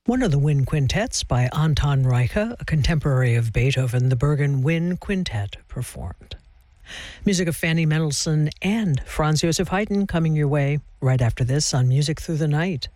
One of the Wind Quintets by Anton Reicha, a contemporary of Beethoven, the Bergen Wind Quintet performed. Music of Fanny Mendelssohn and Franz Josef Haydn coming your way right after this on Music Through the Night.